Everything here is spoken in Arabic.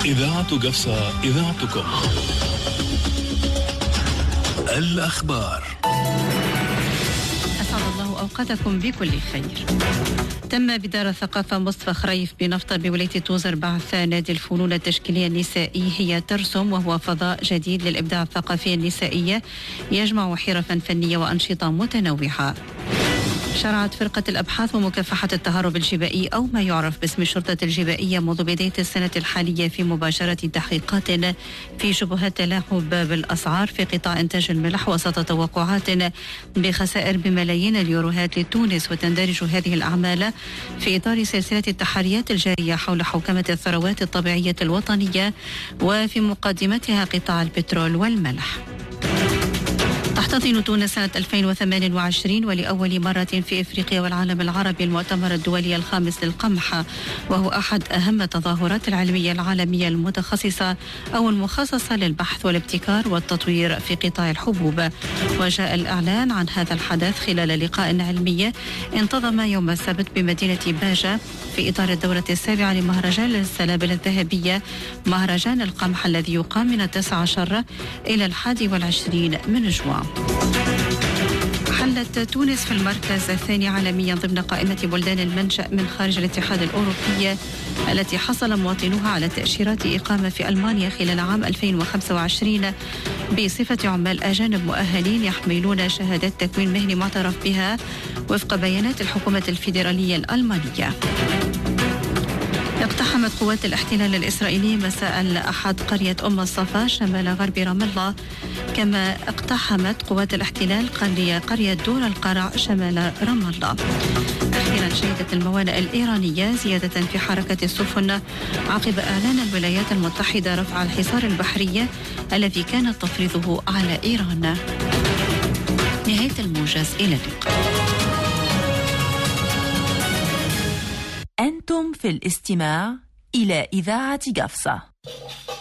إذاعة قفصة، إذاعتكم. الأخبار. أسعد الله أوقاتكم بكل خير. تم بدار الثقافة مصطفى خريف بنفطر بولاية توزر بعث نادي الفنون التشكيلية النسائي هي ترسم، وهو فضاء جديد للإبداع الثقافي النسائي يجمع حرفا فنية وأنشطة متنوعة. شرعت فرقة الأبحاث ومكافحة التهرب الجبائي أو ما يعرف باسم الشرطة الجبائية منذ بداية السنة الحالية في مباشرة تحقيقات في شبهات تلاعب بالأسعار في قطاع إنتاج الملح، وسط توقعات بخسائر بملايين اليوروهات لتونس. وتندرج هذه الأعمال في إطار سلسلة التحريات الجارية حول حوكمة الثروات الطبيعية الوطنية، وفي مقدمتها قطاع البترول والملح. تحتضن تونس سنة 2028 ولأول مرة في إفريقيا والعالم العربي المؤتمر الدولي الخامس للقمح، وهو أحد أهم التظاهرات العلمية العالمية المتخصصة أو المخصصة للبحث والابتكار والتطوير في قطاع الحبوب. وجاء الإعلان عن هذا الحدث خلال لقاء علمي انتظم يوم السبت بمدينة باجة في إطار الدورة السابعة لمهرجان السلابل الذهبية، مهرجان القمح الذي يقام من 19 إلى 21 من جوان. حلت تونس في المركز الثاني عالميا ضمن قائمة بلدان المنشأ من خارج الاتحاد الأوروبي التي حصل مواطنوها على تأشيرات إقامة في ألمانيا خلال عام 2025 بصفة عمال أجانب مؤهلين يحملون شهادات تكوين مهني معترف بها وفق بيانات الحكومة الفيدرالية الألمانية. اقتحمت قوات الاحتلال الإسرائيلي مساء الأحد قرية أم الصفا شمال غرب رام الله، كما اقتحمت قوات الاحتلال قرية دور القرع شمال رام الله. أخيرا شهدت الموانئ الإيرانية زيادة في حركة السفن عقب إعلان الولايات المتحدة رفع الحصار البحري الذي كانت تفرضه على إيران. نهاية الموجز، إلى اللقاء. أنتم في الاستماع إلى إذاعة قفصة.